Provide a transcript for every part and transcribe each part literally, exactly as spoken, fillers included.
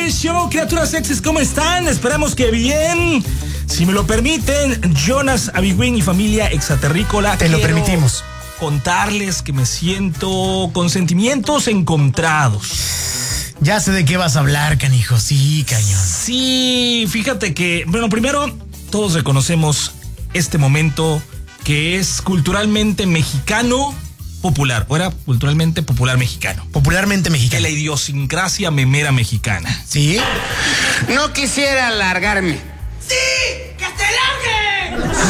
el show, criaturas sexys, ¿cómo están? Esperamos que bien. Si me lo permiten, Jonas, Abigüín y familia exaterrícola. Te lo permitimos. Contarles que me siento con sentimientos encontrados. Ya sé de qué vas a hablar, canijo. Sí, cañón. Sí, fíjate que, bueno, primero, todos reconocemos este momento que es culturalmente mexicano popular, o era culturalmente popular mexicano. Popularmente mexicano. La idiosincrasia memera mexicana. ¿Sí? No quisiera alargarme. ¡Sí! ¡Que te largue!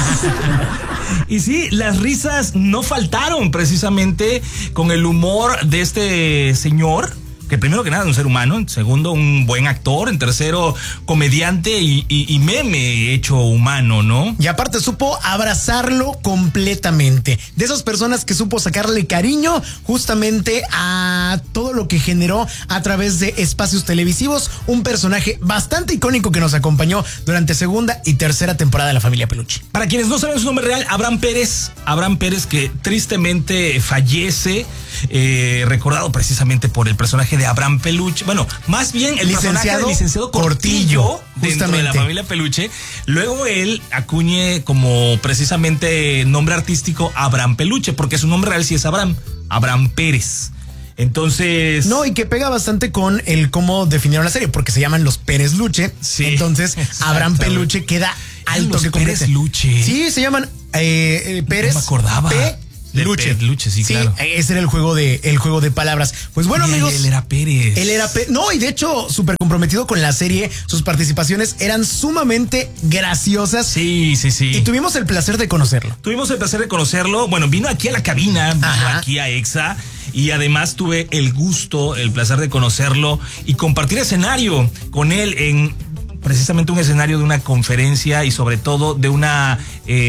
Y sí, las risas no faltaron precisamente con el humor de este señor, que primero que nada es un ser humano, en segundo un buen actor, en tercero comediante y, y, y meme hecho humano, ¿no? Y aparte supo abrazarlo completamente. De esas personas que supo sacarle cariño justamente a todo lo que generó a través de espacios televisivos. Un personaje bastante icónico que nos acompañó durante segunda y tercera temporada de La Familia Peluche. Para quienes no saben su nombre real, Abraham Pérez. Abraham Pérez, que tristemente fallece, eh, recordado precisamente por el personaje de Abraham Peluche. Bueno, más bien el licenciado personaje del licenciado Cortillo, Cortillo dentro justamente de La Familia Peluche. Luego él acuñe como precisamente nombre artístico Abraham Peluche, porque su nombre real sí es Abraham, Abraham Pérez. Entonces... No, y que pega bastante con el cómo definieron la serie, porque se llaman los Pérez Luche. Sí. Entonces, Abraham Peluche queda alto los que Pérez complete. Luche. Sí, se llaman eh, eh, Pérez. No me acordaba. P. Luche. Pe Luche, sí, sí, claro. Ese era el juego de, el juego de palabras. Pues bueno, y amigos. Él, él era Pérez. Él era Pérez. No, y de hecho, súper comprometido con la serie. Sus participaciones eran sumamente graciosas. Sí, sí, sí. Y tuvimos el placer de conocerlo. Tuvimos el placer de conocerlo. Bueno, vino aquí a la cabina, vino Ajá. aquí a Exa. Y además tuve el gusto, el placer de conocerlo y compartir escenario con él en precisamente un escenario de una conferencia y sobre todo de una,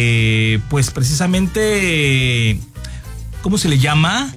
eh, pues precisamente, ¿cómo se le llama?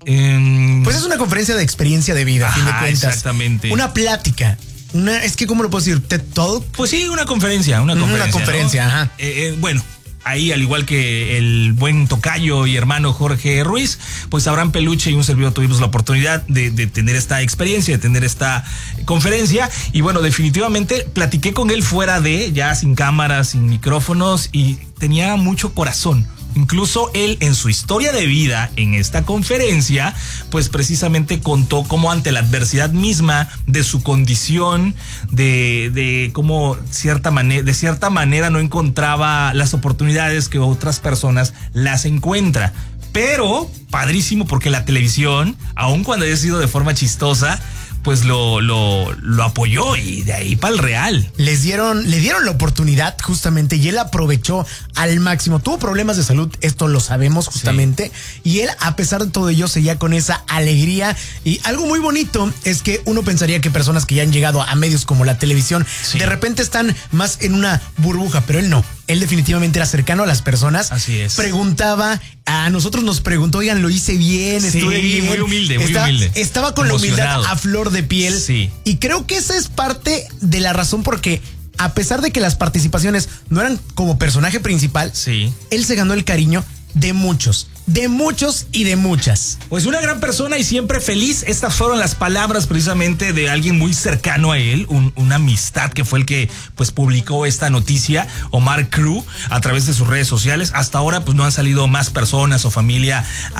Eh, Pues es una conferencia de experiencia de vida, a fin de Ajá, cuentas. exactamente. Una plática. Una, es que, ¿cómo lo puedo decir? ¿TED Talk? Pues sí, una conferencia, una conferencia. Una conferencia, ¿no? ajá. Eh, eh, bueno. Ahí, al igual que el buen tocayo y hermano Jorge Ruiz, pues Abraham Peluche y un servidor tuvimos la oportunidad de, de tener esta experiencia, de tener esta conferencia. Y bueno, definitivamente platiqué con él fuera de, ya sin cámaras, sin micrófonos, y tenía mucho corazón. Incluso él en su historia de vida en esta conferencia, pues precisamente contó cómo ante la adversidad misma de su condición, de, de cómo cierta manera, de cierta manera no encontraba las oportunidades que otras personas las encuentra. Pero padrísimo porque la televisión, aun cuando haya sido de forma chistosa, pues lo, lo, lo apoyó y de ahí para el real. Les dieron, le dieron la oportunidad justamente y él aprovechó al máximo. Tuvo problemas de salud, esto lo sabemos justamente. Sí. Y él, a pesar de todo ello, seguía con esa alegría. Y algo muy bonito es que uno pensaría que personas que ya han llegado a medios como la televisión, sí, de repente están más en una burbuja, pero él no. Él definitivamente era cercano a las personas. Así es. Preguntaba, a nosotros nos preguntó, oigan, lo hice bien, sí, estuve bien. Muy humilde, muy Está, humilde. Estaba con emocionado. La humildad a flor de piel. Sí. Y creo que esa es parte de la razón porque, a pesar de que las participaciones no eran como personaje principal, sí, él se ganó el cariño de muchos. De muchos y de muchas. Pues una gran persona y siempre feliz. Estas fueron las palabras precisamente de alguien muy cercano a él, un, una amistad que fue el que pues publicó esta noticia, Omar Cruz, a través de sus redes sociales. Hasta ahora pues no han salido más personas o familia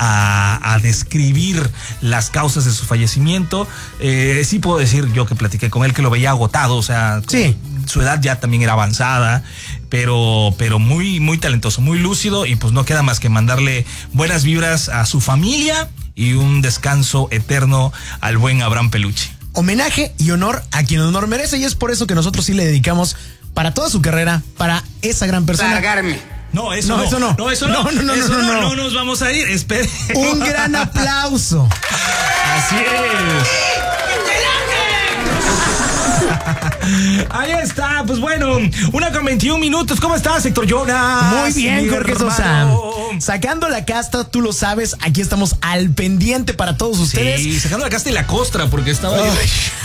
a, a describir las causas de su fallecimiento. Eh, sí puedo decir yo que platiqué con él que lo veía agotado, o sea, sí, su edad ya también era avanzada, pero, pero muy, muy talentoso, muy lúcido, y pues no queda más que mandarle buenas vibras a su familia y un descanso eterno al buen Abraham Peluche. Homenaje y honor a quien honor merece, y es por eso que nosotros sí le dedicamos para toda su carrera, para esa gran persona. Largarme. No, eso no, no. Eso no. No, eso no. No, no, no, eso no, no, no, no, no nos vamos a ir. Espere. Un gran aplauso. Así es. Ahí está, pues bueno, una con veintiún minutos. ¿Cómo estás, Héctor Jonas? Muy bien, Jorge Sosa. Sacando la casta, tú lo sabes, aquí estamos al pendiente para todos ustedes. Sí, sacando la casta y la costra, porque estaba... Oh.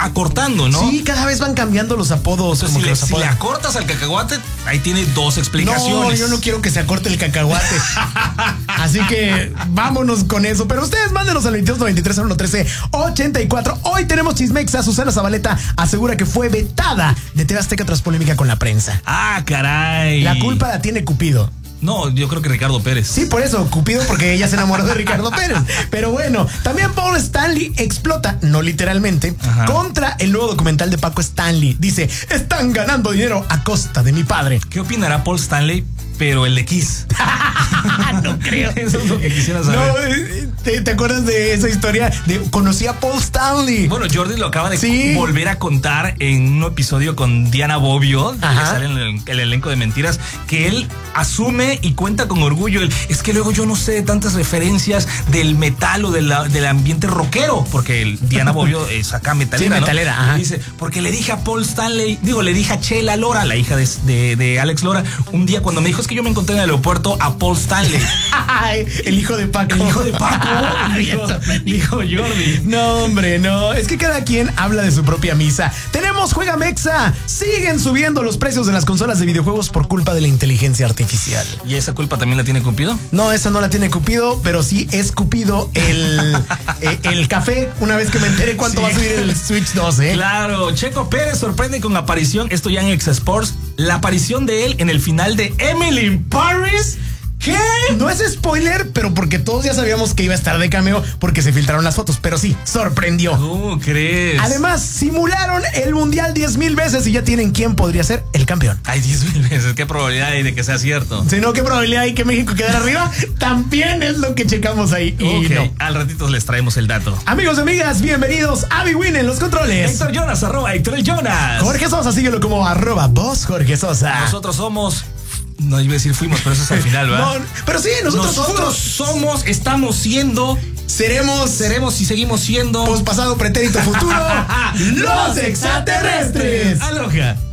acortando, ¿no? Sí, cada vez van cambiando los apodos. Entonces, como si, que le, los si le apodan. acortas al cacahuate, ahí tiene dos explicaciones. No, yo no quiero que se acorte el cacahuate. Así que vámonos con eso. Pero ustedes mándenos al veintidós noventa y tres cero uno trece ochenta y cuatro. Hoy tenemos Chismexa. Susana Zabaleta asegura que fue vetada de T V Azteca tras polémica con la prensa. Ah, caray. La culpa la tiene Cupido. No, yo creo que Ricardo Pérez. Sí, por eso, Cupido, porque ella se enamoró de Ricardo Pérez. Pero bueno, también Paul Stanley explota, no literalmente, Ajá. contra el nuevo documental de Paco Stanley. Dice, están ganando dinero a costa de mi padre. ¿Qué opinará Paul Stanley, pero el de Kiss? No creo. Eso es lo que quisiera saber. No, eh, ¿te, ¿te acuerdas de esa historia? De conocí a Paul Stanley. Bueno, Jordi lo acaba de Sí. volver a contar en un episodio con Diana Bobbio, que Ajá. sale en el, el elenco de Mentiras, que él asume y cuenta con orgullo. El, es que luego yo no sé de tantas referencias del metal o de la, del ambiente rockero, porque el, Diana Bobbio es acá metalera, Sí, ¿no? metalera, ajá. Dice, porque le dije a Paul Stanley, digo, le dije a Chela Lora, la hija de, de, de Alex Lora, un día cuando me dijo, es que yo me encontré en el aeropuerto a Paul Stanley. Ay, el hijo de Paco. El hijo de Paco. dijo, dijo Jordi. No, hombre, no. Es que cada quien habla de su propia misa. Tenemos Juega Mexa. Siguen subiendo los precios de las consolas de videojuegos por culpa de la inteligencia artificial. ¿Y esa culpa también la tiene Cupido? No, esa no la tiene Cupido, pero sí es Cupido el, eh, el café. Una vez que me enteré cuánto Sí. va a subir el Switch dos, ¿eh? Claro, Checo Pérez sorprende con aparición, esto ya en Ex Sports, la aparición de él en el final de Emily in Paris. ¿Qué? No es spoiler, pero porque todos ya sabíamos que iba a estar de cameo porque se filtraron las fotos, pero sí, sorprendió. ¿Cómo crees? Además, simularon el Mundial diez mil veces y ya tienen quién podría ser el campeón. Ay, diez mil veces, qué probabilidad hay de que sea cierto. Si no, ¿qué probabilidad hay que México quedara arriba? También es lo que checamos ahí. Y Ok, no. al ratito les traemos el dato. Amigos y amigas, bienvenidos a Big Win en los controles. Héctor Jonas, arroba Héctor el Jonas. Jorge Sosa, síguelo como arroba vos, Jorge Sosa. Nosotros somos... No iba a decir fuimos, pero eso es al final, ¿verdad? No, pero sí, nosotros, Nosotros somos, estamos siendo, seremos, seremos y seguimos siendo... pospasado, pretérito, futuro, los extraterrestres. Aloha.